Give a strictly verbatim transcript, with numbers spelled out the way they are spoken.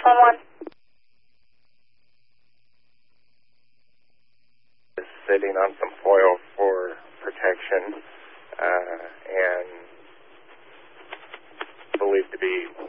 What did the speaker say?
one one. Is sitting on some foil for protection uh, and believed to be